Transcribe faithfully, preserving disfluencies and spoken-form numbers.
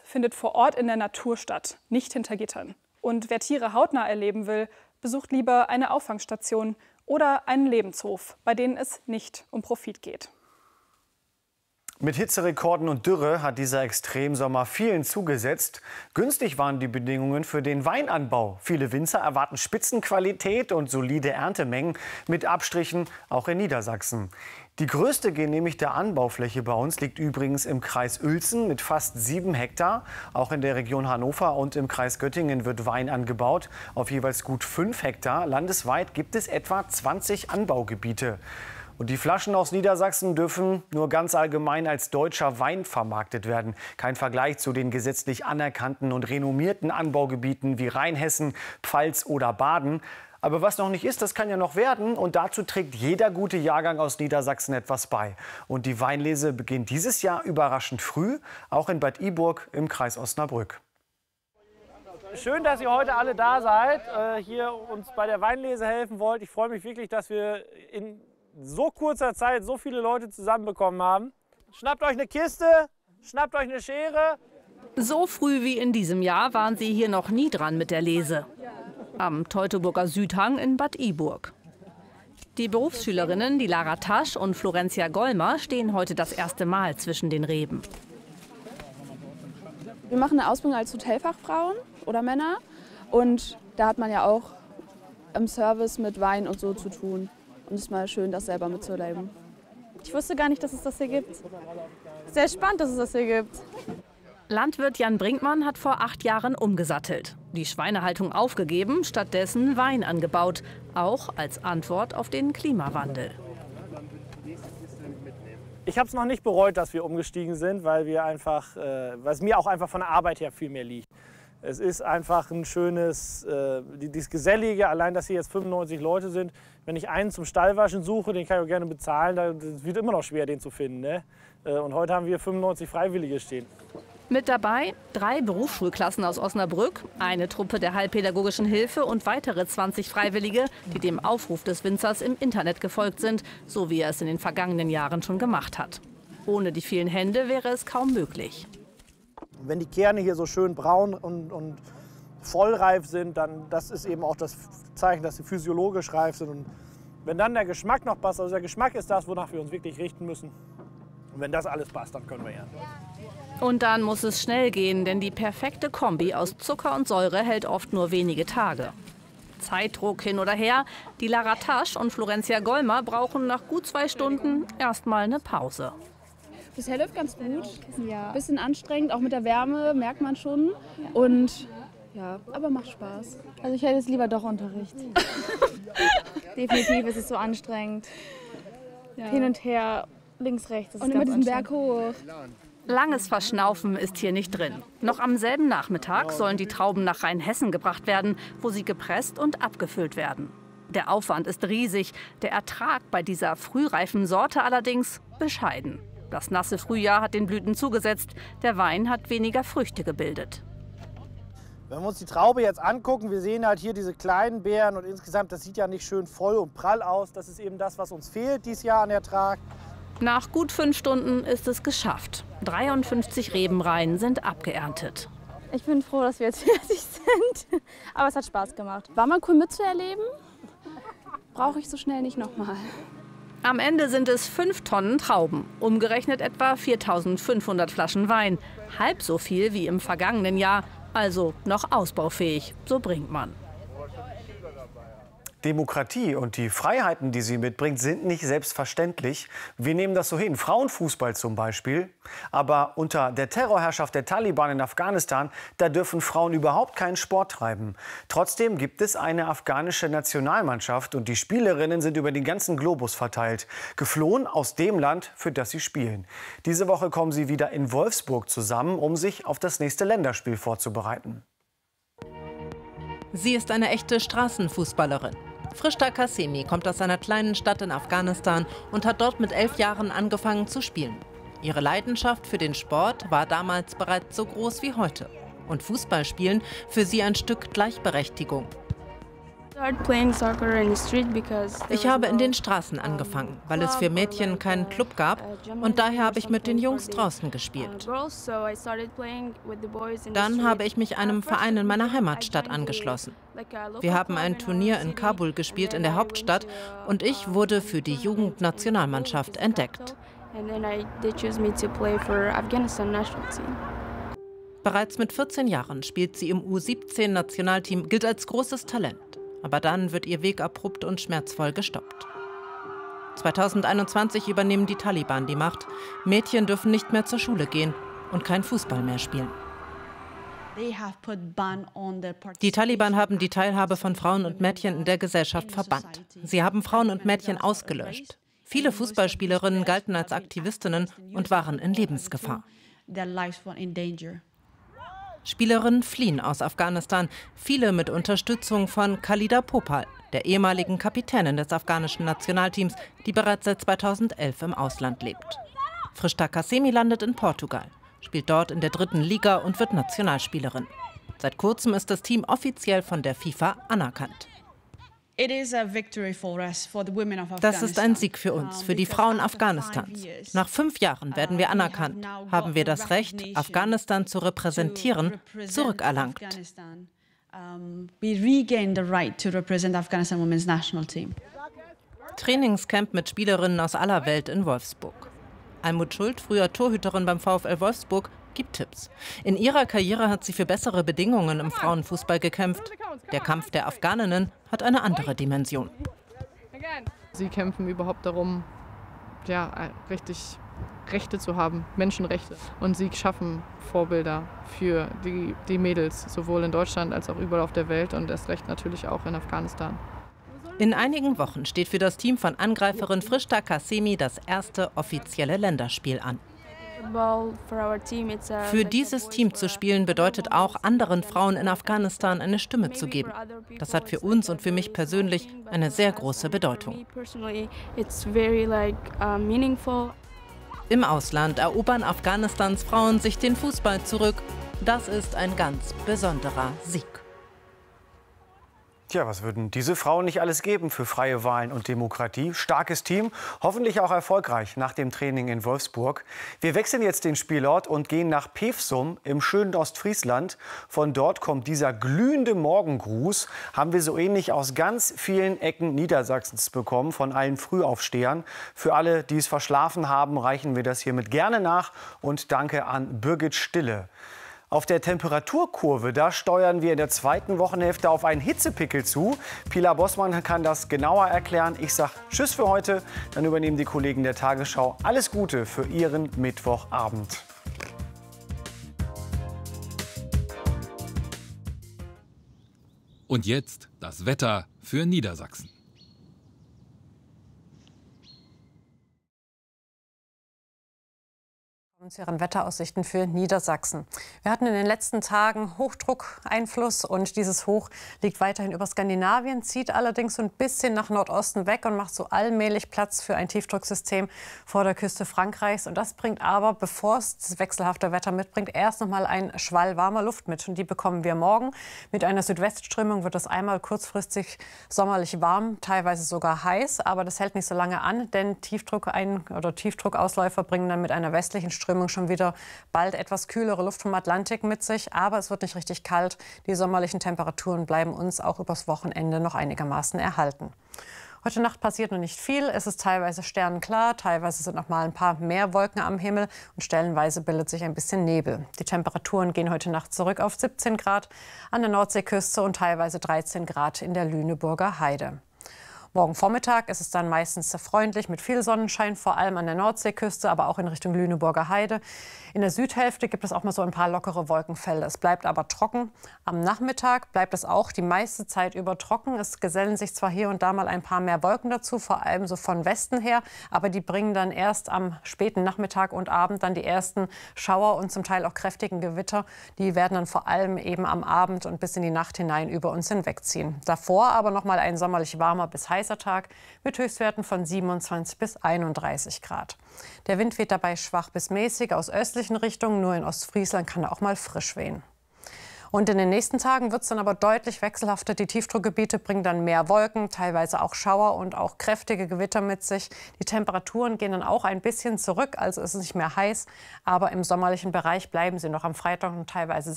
findet vor Ort in der Natur statt, nicht hinter Gittern. Und wer Tiere hautnah erleben will, besucht lieber eine Auffangstation oder einen Lebenshof, bei denen es nicht um Profit geht. Mit Hitzerekorden und Dürre hat dieser Extremsommer vielen zugesetzt. Günstig waren die Bedingungen für den Weinanbau. Viele Winzer erwarten Spitzenqualität und solide Erntemengen mit Abstrichen auch in Niedersachsen. Die größte genehmigte Anbaufläche bei uns liegt übrigens im Kreis Uelzen mit fast sieben Hektar. Auch in der Region Hannover und im Kreis Göttingen wird Wein angebaut, auf jeweils gut fünf Hektar. Landesweit gibt es etwa zwanzig Anbaugebiete. Und die Flaschen aus Niedersachsen dürfen nur ganz allgemein als deutscher Wein vermarktet werden. Kein Vergleich zu den gesetzlich anerkannten und renommierten Anbaugebieten wie Rheinhessen, Pfalz oder Baden. Aber was noch nicht ist, das kann ja noch werden. Und dazu trägt jeder gute Jahrgang aus Niedersachsen etwas bei. Und die Weinlese beginnt dieses Jahr überraschend früh, auch in Bad Iburg im Kreis Osnabrück. Schön, dass ihr heute alle da seid, äh, hier uns bei der Weinlese helfen wollt. Ich freue mich wirklich, dass wir in so kurzer Zeit so viele Leute zusammenbekommen haben. Schnappt euch eine Kiste, schnappt euch eine Schere. So früh wie in diesem Jahr waren sie hier noch nie dran mit der Lese. Am Teutoburger Südhang in Bad Iburg. Die Berufsschülerinnen, die Lara Tasch und Florencia Golmer, stehen heute das erste Mal zwischen den Reben. Wir machen eine Ausbildung als Hotelfachfrauen oder Männer. Und da hat man ja auch im Service mit Wein und so zu tun. Und es ist mal schön, das selber mitzuerleben. Ich wusste gar nicht, dass es das hier gibt. Sehr spannend, dass es das hier gibt. Landwirt Jan Brinkmann hat vor acht Jahren umgesattelt. Die Schweinehaltung aufgegeben, stattdessen Wein angebaut. Auch als Antwort auf den Klimawandel. Ich habe es noch nicht bereut, dass wir umgestiegen sind, weil, wir einfach, äh, weil es mir auch einfach von der Arbeit her viel mehr liegt. Es ist einfach ein schönes, äh, dieses Gesellige, allein, dass hier jetzt fünfundneunzig Leute sind. Wenn ich einen zum Stallwaschen suche, den kann ich auch gerne bezahlen, dann wird immer noch schwer, den zu finden. Ne? Äh, und heute haben wir fünfundneunzig Freiwillige stehen. Mit dabei drei Berufsschulklassen aus Osnabrück, eine Truppe der Heilpädagogischen Hilfe und weitere zwanzig Freiwillige, die dem Aufruf des Winzers im Internet gefolgt sind, so wie er es in den vergangenen Jahren schon gemacht hat. Ohne die vielen Hände wäre es kaum möglich. Wenn die Kerne hier so schön braun und, und vollreif sind, dann das ist eben auch das Zeichen, dass sie physiologisch reif sind. Und wenn dann der Geschmack noch passt, also der Geschmack ist das, wonach wir uns wirklich richten müssen. Und wenn das alles passt, dann können wir ernten. Und dann muss es schnell gehen, denn die perfekte Kombi aus Zucker und Säure hält oft nur wenige Tage. Zeitdruck hin oder her, die Lara Tasch und Florencia Golmer brauchen nach gut zwei Stunden erstmal eine Pause. Bisher läuft ganz gut. Ja. Bisschen anstrengend, auch mit der Wärme, merkt man schon. Und ja, aber macht Spaß. Also ich hätte jetzt lieber doch Unterricht. Definitiv ist es so anstrengend. Ja. Hin und her, links, rechts. Das und ist immer diesen Berg hoch. Langes Verschnaufen ist hier nicht drin. Noch am selben Nachmittag sollen die Trauben nach Rheinhessen gebracht werden, wo sie gepresst und abgefüllt werden. Der Aufwand ist riesig, der Ertrag bei dieser frühreifen Sorte allerdings bescheiden. Das nasse Frühjahr hat den Blüten zugesetzt, der Wein hat weniger Früchte gebildet. Wenn wir uns die Traube jetzt angucken, wir sehen halt hier diese kleinen Beeren und insgesamt, das sieht ja nicht schön voll und prall aus. Das ist eben das, was uns fehlt dieses Jahr an Ertrag. Nach gut fünf Stunden ist es geschafft. dreiundfünfzig Rebenreihen sind abgeerntet. Ich bin froh, dass wir jetzt fertig sind. Aber es hat Spaß gemacht. War mal cool mitzuerleben. Brauche ich so schnell nicht nochmal. Am Ende sind es fünf Tonnen Trauben, umgerechnet etwa viertausendfünfhundert Flaschen Wein. Halb so viel wie im vergangenen Jahr, also noch ausbaufähig, so Brinkmann. Demokratie und die Freiheiten, die sie mitbringt, sind nicht selbstverständlich. Wir nehmen das so hin, Frauenfußball zum Beispiel. Aber unter der Terrorherrschaft der Taliban in Afghanistan, da dürfen Frauen überhaupt keinen Sport treiben. Trotzdem gibt es eine afghanische Nationalmannschaft und die Spielerinnen sind über den ganzen Globus verteilt. Geflohen aus dem Land, für das sie spielen. Diese Woche kommen sie wieder in Wolfsburg zusammen, um sich auf das nächste Länderspiel vorzubereiten. Sie ist eine echte Straßenfußballerin. Frishta Qasemi kommt aus einer kleinen Stadt in Afghanistan und hat dort mit elf Jahren angefangen zu spielen. Ihre Leidenschaft für den Sport war damals bereits so groß wie heute. Und Fußballspielen für sie ein Stück Gleichberechtigung. Ich habe in den Straßen angefangen, weil es für Mädchen keinen Club gab und daher habe ich mit den Jungs draußen gespielt. Dann habe ich mich einem Verein in meiner Heimatstadt angeschlossen. Wir haben ein Turnier in Kabul gespielt, in der Hauptstadt, und ich wurde für die Jugendnationalmannschaft entdeckt. Bereits mit vierzehn Jahren spielt sie im U siebzehn Nationalteam, gilt als großes Talent. Aber dann wird ihr Weg abrupt und schmerzvoll gestoppt. zweitausendeinundzwanzig übernehmen die Taliban die Macht. Mädchen dürfen nicht mehr zur Schule gehen und kein Fußball mehr spielen. Die Taliban haben die Teilhabe von Frauen und Mädchen in der Gesellschaft verbannt. Sie haben Frauen und Mädchen ausgelöscht. Viele Fußballspielerinnen galten als Aktivistinnen und waren in Lebensgefahr. Spielerinnen fliehen aus Afghanistan, viele mit Unterstützung von Khalida Popal, der ehemaligen Kapitänin des afghanischen Nationalteams, die bereits seit zweitausendelf im Ausland lebt. Frishta Qasemi landet in Portugal, spielt dort in der dritten Liga und wird Nationalspielerin. Seit kurzem ist das Team offiziell von der FIFA anerkannt. Das ist ein Sieg für uns, für die Frauen Afghanistans. Nach fünf Jahren werden wir anerkannt, haben wir das Recht, Afghanistan zu repräsentieren, zurückerlangt. Trainingscamp mit Spielerinnen aus aller Welt in Wolfsburg. Almut Schuld, früher Torhüterin beim VfL Wolfsburg, gibt Tipps. In ihrer Karriere hat sie für bessere Bedingungen im Frauenfußball gekämpft. Der Kampf der Afghaninnen hat eine andere Dimension. Sie kämpfen überhaupt darum, ja, richtig Rechte zu haben, Menschenrechte. Und sie schaffen Vorbilder für die, die Mädels, sowohl in Deutschland als auch überall auf der Welt und erst recht natürlich auch in Afghanistan. In einigen Wochen steht für das Team von Angreiferin Frishta Qasemi das erste offizielle Länderspiel an. Für dieses Team zu spielen bedeutet auch, anderen Frauen in Afghanistan eine Stimme zu geben. Das hat für uns und für mich persönlich eine sehr große Bedeutung. Im Ausland erobern Afghanistans Frauen sich den Fußball zurück. Das ist ein ganz besonderer Sieg. Tja, was würden diese Frauen nicht alles geben für freie Wahlen und Demokratie? Starkes Team, hoffentlich auch erfolgreich nach dem Training in Wolfsburg. Wir wechseln jetzt den Spielort und gehen nach Pevsum im schönen Ostfriesland. Von dort kommt dieser glühende Morgengruß. Haben wir so ähnlich aus ganz vielen Ecken Niedersachsens bekommen, von allen Frühaufstehern. Für alle, die es verschlafen haben, reichen wir das hiermit gerne nach. Und danke an Birgit Stille. Auf der Temperaturkurve, da steuern wir in der zweiten Wochenhälfte auf einen Hitzepickel zu. Pilar Bossmann kann das genauer erklären. Ich sage Tschüss für heute. Dann übernehmen die Kollegen der Tagesschau. Alles Gute für Ihren Mittwochabend. Und jetzt das Wetter für Niedersachsen. Zu Ihren Wetteraussichten für Niedersachsen. Wir hatten in den letzten Tagen Hochdruckeinfluss und dieses Hoch liegt weiterhin über Skandinavien, zieht allerdings so ein bisschen nach Nordosten weg und macht so allmählich Platz für ein Tiefdrucksystem vor der Küste Frankreichs. Und das bringt aber, bevor es das wechselhafte Wetter mitbringt, erst noch mal ein Schwall warmer Luft mit. Und die bekommen wir morgen. Mit einer Südwestströmung wird es einmal kurzfristig sommerlich warm, teilweise sogar heiß. Aber das hält nicht so lange an, denn Tiefdruck ein, oder Tiefdruckausläufer bringen dann mit einer westlichen Strömung schon wieder bald etwas kühlere Luft vom Atlantik mit sich. Aber es wird nicht richtig kalt. Die sommerlichen Temperaturen bleiben uns auch übers Wochenende noch einigermaßen erhalten. Heute Nacht passiert noch nicht viel. Es ist teilweise sternenklar, teilweise sind noch mal ein paar mehr Wolken am Himmel und stellenweise bildet sich ein bisschen Nebel. Die Temperaturen gehen heute Nacht zurück auf siebzehn Grad an der Nordseeküste und teilweise dreizehn Grad in der Lüneburger Heide. Morgen Vormittag ist es dann meistens sehr freundlich mit viel Sonnenschein, vor allem an der Nordseeküste, aber auch in Richtung Lüneburger Heide. In der Südhälfte gibt es auch mal so ein paar lockere Wolkenfälle. Es bleibt aber trocken. Am Nachmittag bleibt es auch die meiste Zeit über trocken. Es gesellen sich zwar hier und da mal ein paar mehr Wolken dazu, vor allem so von Westen her, aber die bringen dann erst am späten Nachmittag und Abend dann die ersten Schauer und zum Teil auch kräftigen Gewitter. Die werden dann vor allem eben am Abend und bis in die Nacht hinein über uns hinwegziehen. Davor aber noch mal ein sommerlich warmer bis heißer Tag mit Höchstwerten von siebenundzwanzig bis einunddreißig Grad. Der Wind weht dabei schwach bis mäßig aus östlichen Richtungen. Nur in Ostfriesland kann er auch mal frisch wehen. Und in den nächsten Tagen wird es dann aber deutlich wechselhafter. Die Tiefdruckgebiete bringen dann mehr Wolken, teilweise auch Schauer und auch kräftige Gewitter mit sich. Die Temperaturen gehen dann auch ein bisschen zurück, also es ist nicht mehr heiß, aber im sommerlichen Bereich bleiben sie noch am Freitag und teilweise